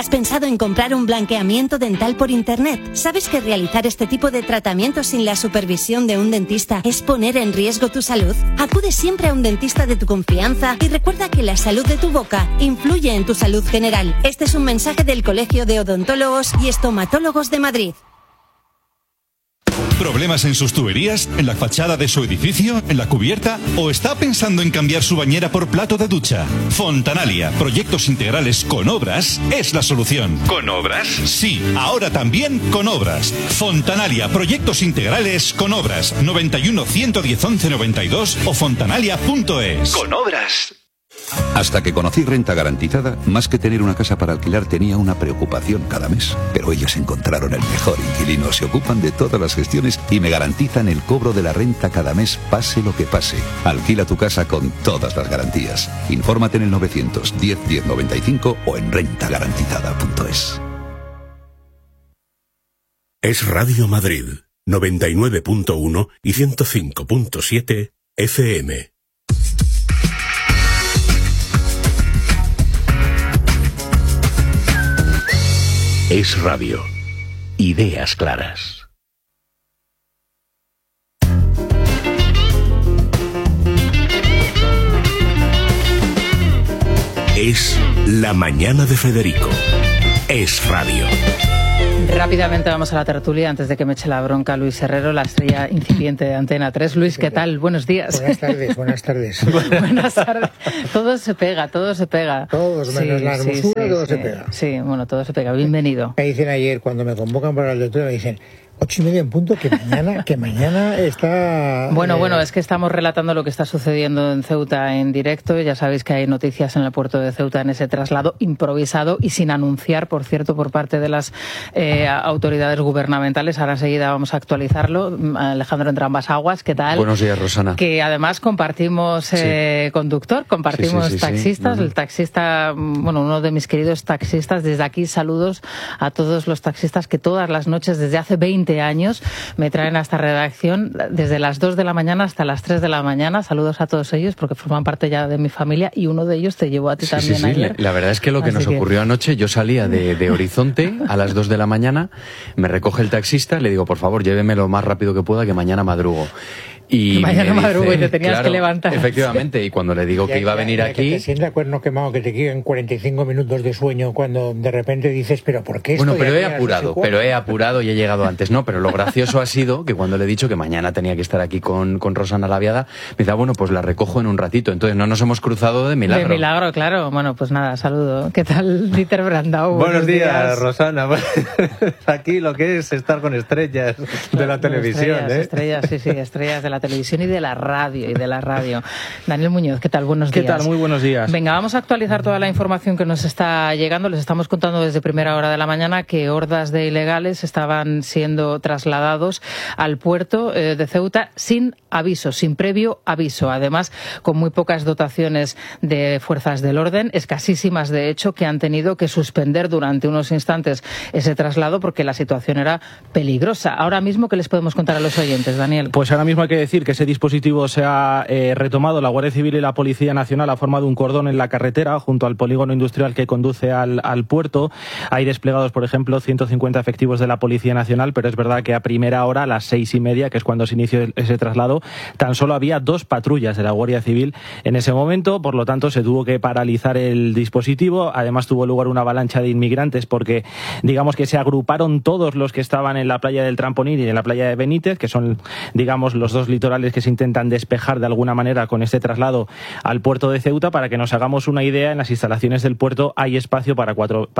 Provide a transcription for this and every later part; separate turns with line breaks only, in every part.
¿Has pensado en comprar un blanqueamiento dental por internet? ¿Sabes que realizar este tipo de tratamientos sin la supervisión de un dentista es poner en riesgo tu salud? Acude siempre a un dentista de tu confianza y recuerda que la salud de tu boca influye en tu salud general. Este es un mensaje del Colegio de Odontólogos y Estomatólogos de Madrid.
¿Problemas en sus tuberías? ¿En la fachada de su edificio? ¿En la cubierta? ¿O está pensando en cambiar su bañera por plato de ducha? Fontanalia, proyectos integrales con obras, es la solución. ¿Con obras? Sí, ahora también con obras. Fontanalia, proyectos integrales con obras. 91 110 11 92 o fontanalia.es. Con obras.
Hasta que conocí Renta Garantizada, más que tener una casa para alquilar tenía una preocupación cada mes. Pero ellos encontraron el mejor inquilino, se ocupan de todas las gestiones y me garantizan el cobro de la renta cada mes, pase lo que pase. Alquila tu casa con todas las garantías. Infórmate en el 910 1095 o en rentagarantizada.es.
Es Radio Madrid, 99.1 y 105.7 FM. Es Radio. Ideas claras. Es la mañana de Federico. Es Radio.
Rápidamente vamos a la tertulia antes de que me eche la bronca Luis Herrero, la estrella incipiente de Antena 3. Luis, ¿qué tal? Buenos días.
Buenas tardes, buenas tardes.
Buenas tardes. Todo se pega, todo se pega.
Todos, menos la hermosura, todo se pega.
Sí, bueno, todo se pega. Bienvenido.
Me dicen ayer, cuando me convocan para la tertulia, me dicen 8:30 en punto, que mañana está...
Bueno, es que estamos relatando lo que está sucediendo en Ceuta en directo. Ya sabéis que hay noticias en el puerto de Ceuta en ese traslado improvisado y sin anunciar, por cierto, por parte de las autoridades gubernamentales. Ahora enseguida vamos a actualizarlo. Alejandro Entrambas-Aguas, ¿qué tal?
Buenos días, Rosana.
Que además compartimos conductor, compartimos taxistas. El taxista, bueno, uno de mis queridos taxistas, desde aquí saludos a todos los taxistas que todas las noches desde hace 20 años me traen a esta redacción desde las 2 de la mañana hasta las 3 de la mañana. Saludos a todos ellos porque forman parte ya de mi familia y uno de ellos te llevó a ti también ayer.
La verdad es que lo que nos ocurrió anoche, yo salía de Horizonte a las 2 de la mañana, me recoge el taxista, le digo, por favor, lléveme lo más rápido que pueda, que mañana madrugo. Y
mañana madrugo y te tenías que levantar.
Efectivamente, y cuando le digo que iba a venir aquí...
Que te sienta cuerno quemado, que te queden 45 minutos de sueño cuando de repente dices, ¿pero por qué?
Bueno, pero he apurado y he llegado antes. No, pero lo gracioso ha sido que cuando le he dicho que mañana tenía que estar aquí con Rosana Laviada, me dice, bueno, pues la recojo en un ratito. Entonces no nos hemos cruzado de milagro.
De milagro, claro. Bueno, pues nada, saludo. ¿Qué tal, Dieter Brandau?
Buenos días, Rosana. Aquí lo que es estar con estrellas de la televisión.
Estrellas, sí, estrellas de la televisión y de la radio. Daniel Muñoz, ¿qué tal? Buenos días.
¿Qué tal? Muy buenos días.
Venga, vamos a actualizar toda la información que nos está llegando. Les estamos contando desde primera hora de la mañana que hordas de ilegales estaban siendo trasladados al puerto de Ceuta sin aviso, sin previo aviso. Además, con muy pocas dotaciones de fuerzas del orden, escasísimas de hecho, que han tenido que suspender durante unos instantes ese traslado porque la situación era peligrosa. Ahora mismo, ¿qué les podemos contar a los oyentes, Daniel?
Pues ahora mismo hay que decir que ese dispositivo se ha retomado. La Guardia Civil y la Policía Nacional ha formado un cordón en la carretera junto al polígono industrial que conduce al puerto. Hay desplegados, por ejemplo, 150 efectivos de la Policía Nacional, pero es verdad que a primera hora, a las 6:30, que es cuando se inició ese traslado, tan solo había 2 patrullas de la Guardia Civil en ese momento. Por lo tanto, se tuvo que paralizar el dispositivo. Además, tuvo lugar una avalancha de inmigrantes porque, digamos que se agruparon todos los que estaban en la playa del Trampolín y en la playa de Benítez, que son, digamos, los dos litorales que se intentan despejar de alguna manera con este traslado al puerto de Ceuta. Para que nos hagamos una idea, en las instalaciones del puerto hay espacio para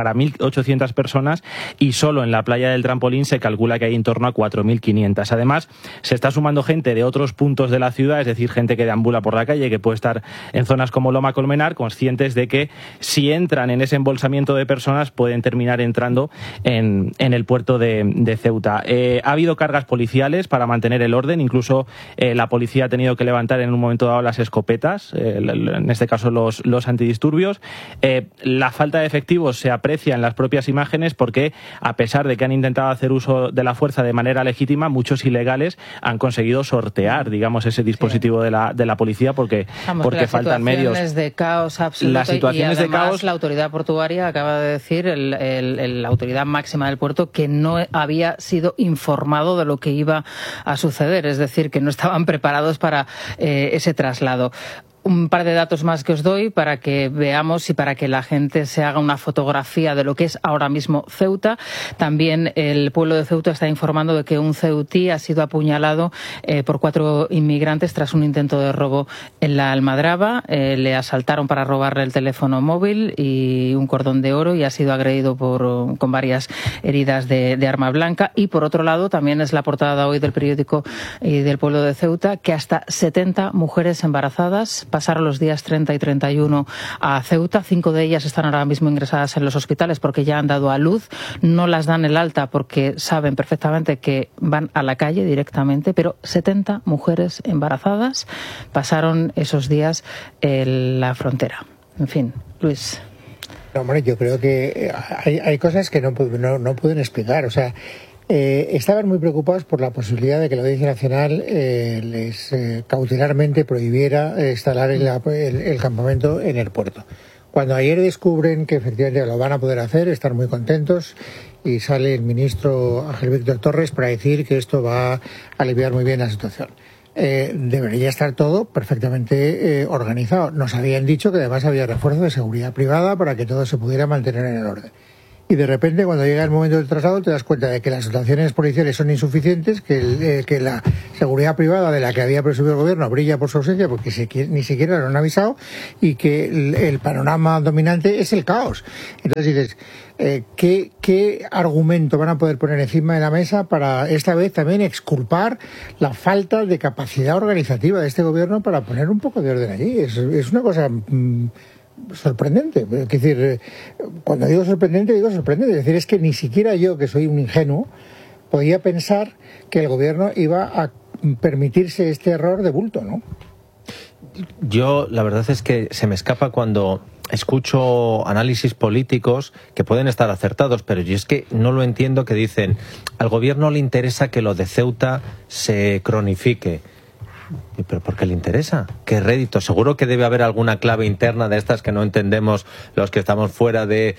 1.800 personas y solo en la playa del Trampolín se calcula que hay en torno a 4.500. Además, se está sumando gente de otros puntos de la ciudad, es decir, gente que deambula por la calle, que puede estar en zonas como Loma Colmenar, conscientes de que si entran en ese embolsamiento de personas pueden terminar entrando en el puerto de Ceuta. Ha habido cargas policiales para mantener el orden, incluso la policía ha tenido que levantar en un momento dado las escopetas, en este caso los antidisturbios. La falta de efectivos se aprecia en las propias imágenes porque, a pesar de que han intentado hacer uso de la fuerza de manera legítima, muchos ilegales han conseguido sortear, digamos, ese dispositivo de la policía porque faltan medios.
Las situaciones de caos absoluto.
Las situaciones
y además,
de caos.
La autoridad portuaria acaba de decir, la autoridad máxima del puerto, que no había sido informado de lo que iba a suceder, es decir, que no estaban preparados para ese traslado. Un par de datos más que os doy para que veamos y para que la gente se haga una fotografía de lo que es ahora mismo Ceuta. También el pueblo de Ceuta está informando de que un ceutí ha sido apuñalado por 4 inmigrantes tras un intento de robo en la Almadraba. Le asaltaron para robarle el teléfono móvil y un cordón de oro y ha sido agredido con varias heridas de arma blanca. Y por otro lado, también es la portada hoy del periódico y del pueblo de Ceuta, que hasta 70 mujeres embarazadas pasaron los días 30 y 31 a Ceuta. 5 de ellas están ahora mismo ingresadas en los hospitales porque ya han dado a luz. No las dan el alta porque saben perfectamente que van a la calle directamente, pero 70 mujeres embarazadas pasaron esos días en la frontera. En fin, Luis.
No, hombre, yo creo que hay cosas que no pueden explicar. O sea, estaban muy preocupados por la posibilidad de que la Audiencia Nacional les cautelarmente prohibiera instalar el campamento en el puerto. Cuando ayer descubren que efectivamente lo van a poder hacer, están muy contentos y sale el ministro Ángel Víctor Torres para decir que esto va a aliviar muy bien la situación. Debería estar todo perfectamente organizado. Nos habían dicho que además había refuerzo de seguridad privada para que todo se pudiera mantener en el orden. Y de repente, cuando llega el momento del traslado, te das cuenta de que las dotaciones policiales son insuficientes, que la seguridad privada de la que había presumido el gobierno brilla por su ausencia porque ni siquiera lo han avisado, y que el panorama dominante es el caos. Entonces dices, ¿qué argumento van a poder poner encima de la mesa para esta vez también exculpar la falta de capacidad organizativa de este gobierno para poner un poco de orden allí? Es una cosa sorprendente. Es decir, cuando digo sorprendente, es decir, es que ni siquiera yo, que soy un ingenuo, podía pensar que el gobierno iba a permitirse este error de bulto, ¿no?
Yo, la verdad es que se me escapa cuando escucho análisis políticos que pueden estar acertados, pero yo es que no lo entiendo, que dicen, al gobierno le interesa que lo de Ceuta se cronifique. ¿Pero por qué le interesa? ¿Qué rédito? Seguro que debe haber alguna clave interna de estas que no entendemos los que estamos fuera de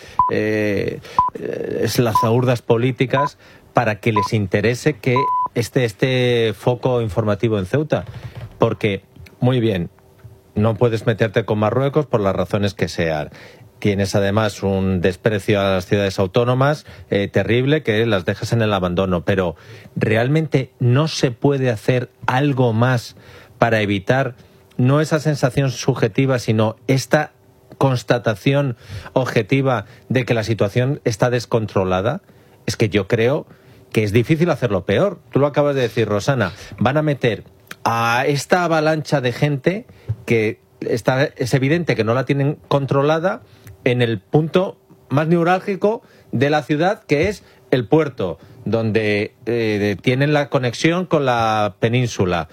las zaurdas políticas para que les interese que este foco informativo en Ceuta. Porque, muy bien, no puedes meterte con Marruecos por las razones que sean. Tienes además un desprecio a las ciudades autónomas terrible, que las dejas en el abandono. Pero ¿realmente no se puede hacer algo más para evitar no esa sensación subjetiva, sino esta constatación objetiva de que la situación está descontrolada? Es que yo creo que es difícil hacerlo peor. Tú lo acabas de decir, Rosana. Van a meter a esta avalancha de gente que es evidente que no la tienen controlada en el punto más neurálgico de la ciudad, que es el puerto, donde tienen la conexión con la península.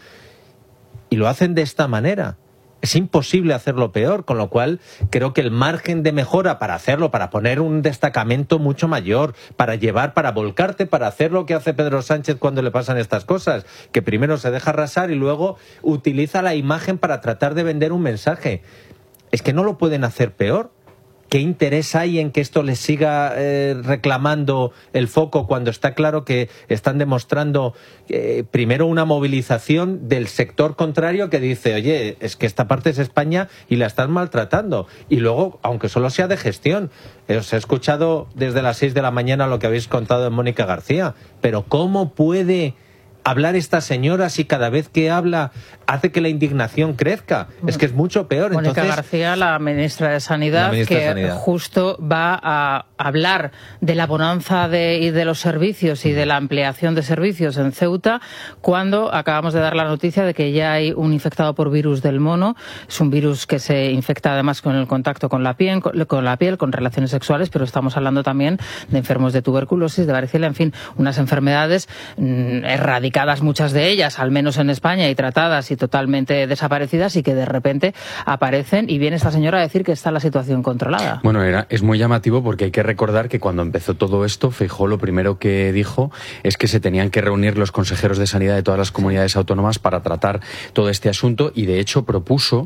Y lo hacen de esta manera. Es imposible hacerlo peor, con lo cual creo que el margen de mejora para hacerlo, para poner un destacamento mucho mayor, para volcarte, para hacer lo que hace Pedro Sánchez cuando le pasan estas cosas, que primero se deja arrasar y luego utiliza la imagen para tratar de vender un mensaje. Es que no lo pueden hacer peor. ¿Qué interés hay en que esto les siga reclamando el foco cuando está claro que están demostrando primero una movilización del sector contrario que dice, oye, es que esta parte es España y la están maltratando? Y luego, aunque solo sea de gestión, os he escuchado desde las 6 de la mañana lo que habéis contado de Mónica García, pero ¿cómo puede hablar esta señora si cada vez que habla hace que la indignación crezca? Es que es mucho peor.
Mónica García, la ministra de Sanidad, justo va a hablar de la bonanza y de los servicios y de la ampliación de servicios en Ceuta, cuando acabamos de dar la noticia de que ya hay un infectado por virus del mono. Es un virus que se infecta además con el contacto con la piel, con relaciones sexuales, pero estamos hablando también de enfermos de tuberculosis, de varicela, en fin, unas enfermedades erradicadas erradicadas muchas de ellas, al menos en España, y tratadas y totalmente desaparecidas, y que de repente aparecen y viene esta señora a decir que está la situación controlada.
Bueno, es muy llamativo porque hay que recordar que cuando empezó todo esto, Feijóo lo primero que dijo es que se tenían que reunir los consejeros de sanidad de todas las comunidades autónomas para tratar todo este asunto, y de hecho propuso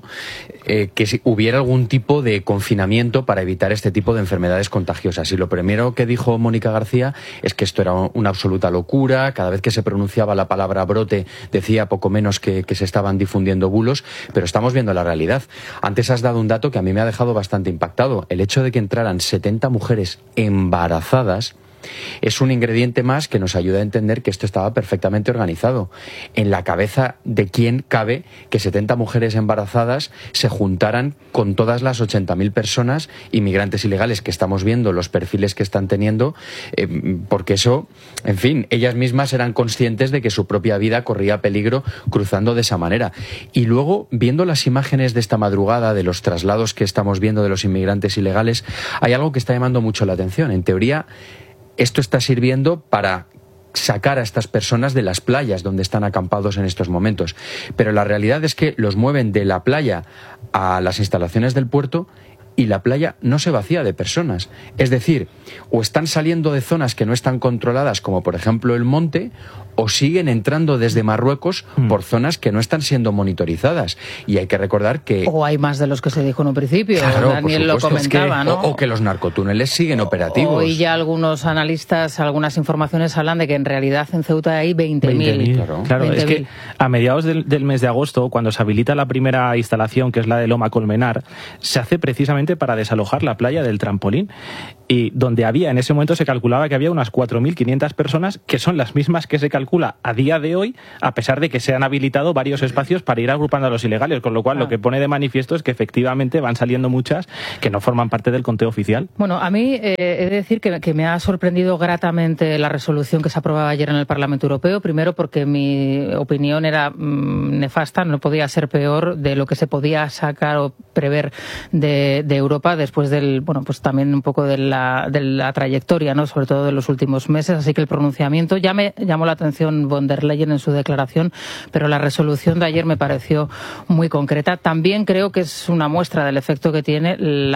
que hubiera algún tipo de confinamiento para evitar este tipo de enfermedades contagiosas. Y lo primero que dijo Mónica García es que esto era una absoluta locura. Cada vez que se pronunciaba la palabra brote decía poco menos que se estaban difundiendo bulos, pero estamos viendo la realidad. Antes has dado un dato que a mí me ha dejado bastante impactado. El hecho de que entraran 70 mujeres embarazadas es un ingrediente más que nos ayuda a entender que esto estaba perfectamente organizado. En la cabeza de quién cabe que 70 mujeres embarazadas se juntaran con todas las 80.000 personas inmigrantes ilegales que estamos viendo, los perfiles que están teniendo, porque eso, en fin, ellas mismas eran conscientes de que su propia vida corría peligro cruzando de esa manera. Y luego, viendo las imágenes de esta madrugada, de los traslados que estamos viendo de los inmigrantes ilegales, hay algo que está llamando mucho la atención. En teoría, esto está sirviendo para sacar a estas personas de las playas donde están acampados en estos momentos. Pero la realidad es que los mueven de la playa a las instalaciones del puerto y la playa no se vacía de personas. Es decir, o están saliendo de zonas que no están controladas, como por ejemplo el monte, o siguen entrando desde Marruecos por zonas que no están siendo monitorizadas. Y hay que recordar que...
O hay más de los que se dijo en un principio.
Claro,
Daniel lo comentaba, ¿no?
O que los narcotúneles siguen operativos.
Hoy ya algunos analistas, algunas informaciones hablan de que en realidad en Ceuta hay 20.000.
Claro, es que a mediados del mes de agosto, cuando se habilita la primera instalación, que es la de Loma Colmenar, se hace precisamente para desalojar la playa del Trampolín. Y donde había, en ese momento se calculaba que había unas 4.500 personas, que son las mismas que se calcula a día de hoy, a pesar de que se han habilitado varios espacios para ir agrupando a los ilegales, con lo cual lo que pone de manifiesto es que efectivamente van saliendo muchas que no forman parte del conteo oficial.
Bueno, a mí he de decir que me ha sorprendido gratamente la resolución que se aprobaba ayer en el Parlamento Europeo, primero porque mi opinión era nefasta, no podía ser peor de lo que se podía sacar o prever de Europa después del, bueno, pues también un poco de la trayectoria, ¿no? Sobre todo de los últimos meses, así que el pronunciamiento ya me llamó la atención von der Leyen en su declaración, pero la resolución de ayer me pareció muy concreta. También creo que es una muestra del efecto que tiene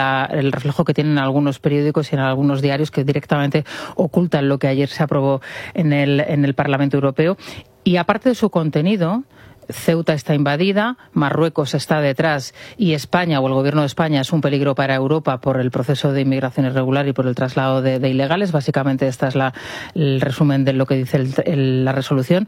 el reflejo que tienen algunos periódicos y en algunos diarios que directamente ocultan lo que ayer se aprobó en el Parlamento Europeo. Y aparte de su contenido, Ceuta está invadida, Marruecos está detrás y España o el gobierno de España es un peligro para Europa por el proceso de inmigración irregular y por el traslado de ilegales. Básicamente este es el resumen de lo que dice la resolución.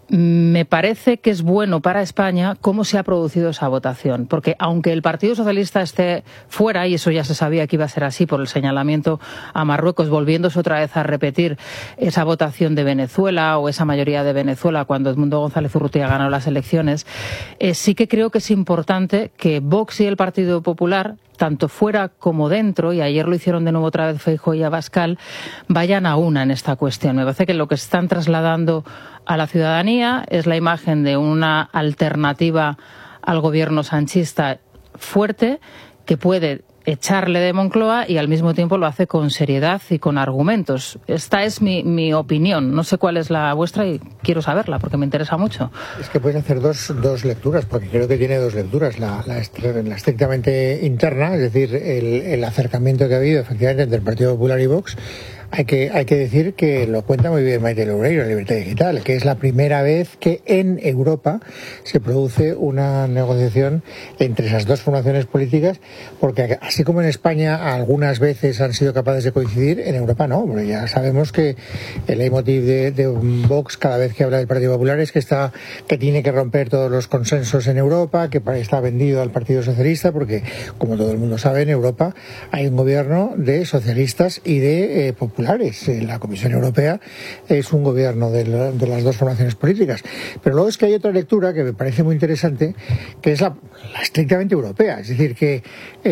Me parece que es bueno para España cómo se ha producido esa votación, porque aunque el Partido Socialista esté fuera, y eso ya se sabía que iba a ser así por el señalamiento a Marruecos, volviéndose otra vez a repetir esa votación de Venezuela o esa mayoría de Venezuela cuando Edmundo González Urrutia ganó las elecciones, sí que creo que es importante que Vox y el Partido Popular, tanto fuera como dentro, y ayer lo hicieron de nuevo otra vez Feijóo y Abascal, vayan a una en esta cuestión. Me parece que lo que están trasladando a la ciudadanía es la imagen de una alternativa al gobierno sanchista fuerte que puede echarle de Moncloa y al mismo tiempo lo hace con seriedad y con argumentos. Esta es mi opinión. No sé cuál es la vuestra y quiero saberla porque me interesa mucho.
Es que puedes hacer dos lecturas, porque creo que tiene dos lecturas. La estrictamente interna, es decir, el acercamiento que ha habido efectivamente entre el Partido Popular y Vox. Hay que decir que lo cuenta muy bien Maite Loureiro en Libertad Digital, que es la primera vez que en Europa se produce una negociación entre esas dos formaciones políticas, porque así como en España algunas veces han sido capaces de coincidir, en Europa no, porque ya sabemos que el leitmotiv de Vox cada vez que habla del Partido Popular es que tiene que romper todos los consensos en Europa, que está vendido al Partido Socialista, porque como todo el mundo sabe, en Europa hay un gobierno de socialistas y de populares. La Comisión Europea es un gobierno de las dos formaciones políticas. Pero luego es que hay otra lectura que me parece muy interesante, que es la estrictamente europea. Es decir, que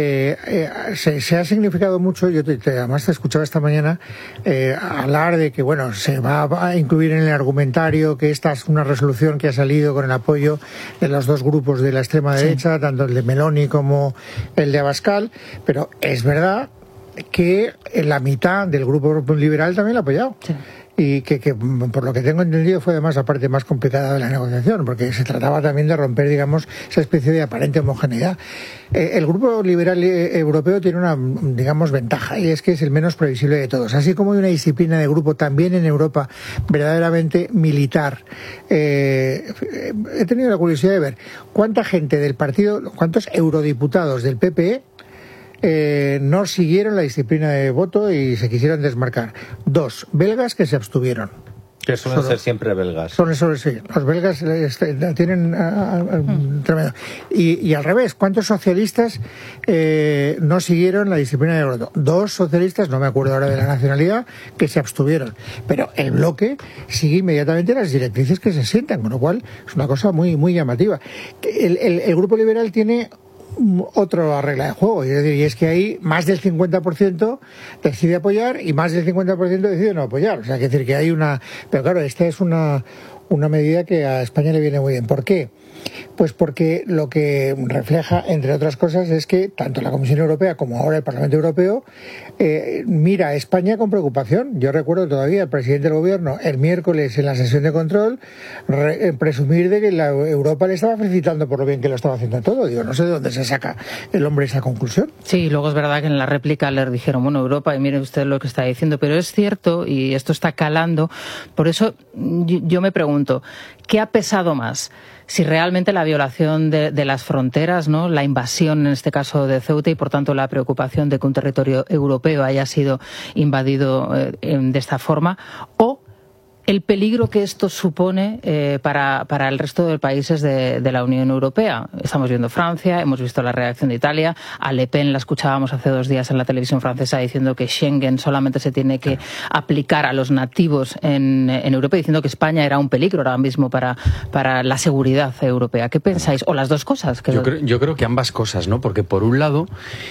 se ha significado mucho, además te escuchaba esta mañana hablar de que bueno, se va a incluir en el argumentario que esta es una resolución que ha salido con el apoyo de los dos grupos de la extrema derecha, tanto el de Meloni como el de Abascal, pero es verdad que la mitad del grupo liberal también lo ha apoyado. Sí. y que por lo que tengo entendido fue además la parte más complicada de la negociación, porque se trataba también de romper, digamos, esa especie de aparente homogeneidad. El Grupo Liberal Europeo tiene una, digamos, ventaja, y es que es el menos previsible de todos. Así como hay una disciplina de grupo también en Europa verdaderamente militar. He tenido la curiosidad de ver cuánta gente del partido, cuántos eurodiputados del PPE no siguieron la disciplina de voto y se quisieron desmarcar. 2 belgas que se abstuvieron.
Que suelen ser siempre belgas.
Sí, los belgas tienen tremendo. Y al revés, ¿cuántos socialistas no siguieron la disciplina de voto? 2 socialistas, no me acuerdo ahora de la nacionalidad, que se abstuvieron. Pero el bloque sigue inmediatamente las directrices que se sientan, con lo cual es una cosa muy, muy llamativa. El Grupo Liberal tiene otra regla de juego, es decir, y es que ahí más del 50% decide apoyar y más del 50% decide no apoyar. O sea, que decir que hay una... Pero claro, esta es una medida que a España le viene muy bien. ¿Por qué? Pues porque lo que refleja, entre otras cosas, es que tanto la Comisión Europea como ahora el Parlamento Europeo mira a España con preocupación. Yo recuerdo todavía al presidente del Gobierno el miércoles en la sesión de control presumir de que la Europa le estaba felicitando por lo bien que lo estaba haciendo todo. Digo, no sé de dónde se saca el hombre esa conclusión.
Sí, luego es verdad que en la réplica le dijeron, bueno, Europa, y mire usted lo que está diciendo, pero es cierto, y esto está calando, por eso yo me pregunto, ¿qué ha pesado más? Si realmente la violación de las fronteras, ¿no?, la invasión en este caso de Ceuta y por tanto la preocupación de que un territorio europeo haya sido invadido de esta forma, o el peligro que esto supone para el resto de países de la Unión Europea. Estamos viendo Francia, hemos visto la reacción de Italia, a Le Pen la escuchábamos hace 2 días en la televisión francesa diciendo que Schengen solamente se tiene que aplicar a los nativos en Europa, diciendo que España era un peligro ahora mismo para la seguridad europea. ¿Qué pensáis? ¿O las dos cosas?
Yo creo que ambas cosas, ¿no? Porque por un lado,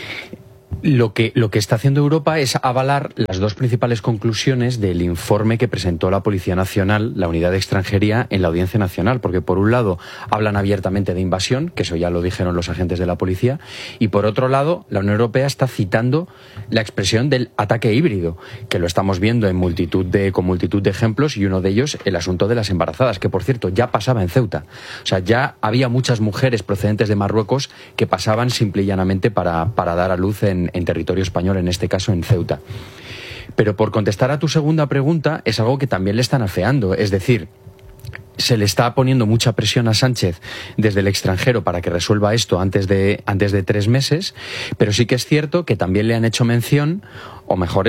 lo que está haciendo Europa es avalar las 2 principales conclusiones del informe que presentó la Policía Nacional, la Unidad de Extranjería, en la Audiencia Nacional, porque por un lado hablan abiertamente de invasión, que eso ya lo dijeron los agentes de la policía, y por otro lado la Unión Europea está citando la expresión del ataque híbrido, que lo estamos viendo con multitud de ejemplos, y uno de ellos el asunto de las embarazadas, que por cierto ya pasaba en Ceuta. O sea, ya había muchas mujeres procedentes de Marruecos que pasaban simple y llanamente para dar a luz en territorio español, en este caso en Ceuta. Pero por contestar a tu segunda pregunta, es algo que también le están afeando, es decir, se le está poniendo mucha presión a Sánchez desde el extranjero para que resuelva esto antes de 3 meses, pero sí que es cierto que también le han hecho mención, o mejor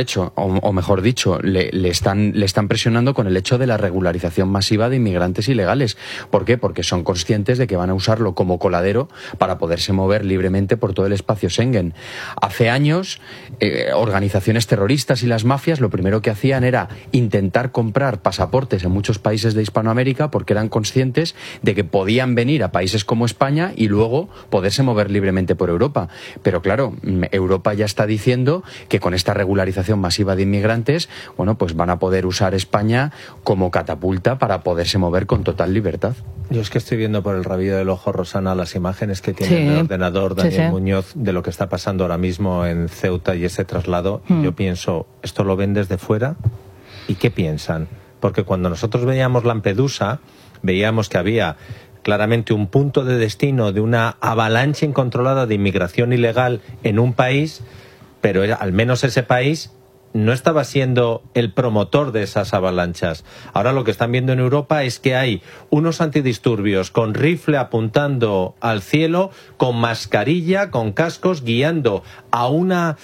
dicho, le están presionando con el hecho de la regularización masiva de inmigrantes ilegales. ¿Por qué? Porque son conscientes de que van a usarlo como coladero para poderse mover libremente por todo el espacio Schengen. Hace años, organizaciones terroristas y las mafias lo primero que hacían era intentar comprar pasaportes en muchos países de Hispanoamérica porque eran conscientes de que podían venir a países como España y luego poderse mover libremente por Europa. Pero claro, Europa ya está diciendo que con esta regularización masiva de inmigrantes, bueno, pues van a poder usar España como catapulta para poderse mover con total libertad.
Yo es que estoy viendo por el rabillo del ojo, Rosana, las imágenes que tiene en el ordenador Daniel Muñoz de lo que está pasando ahora mismo en Ceuta y ese traslado. Y yo pienso, ¿esto lo ven desde fuera? ¿Y qué piensan? Porque cuando nosotros veíamos Lampedusa, veíamos que había claramente un punto de destino de una avalancha incontrolada de inmigración ilegal en un país, pero al menos ese país no estaba siendo el promotor de esas avalanchas. Ahora lo que están viendo en Europa es que hay unos antidisturbios con rifle apuntando al cielo, con mascarilla, con cascos, guiando a una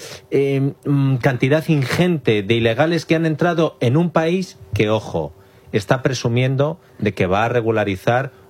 cantidad ingente de ilegales que han entrado en un país que, ojo, está presumiendo de que va a regularizar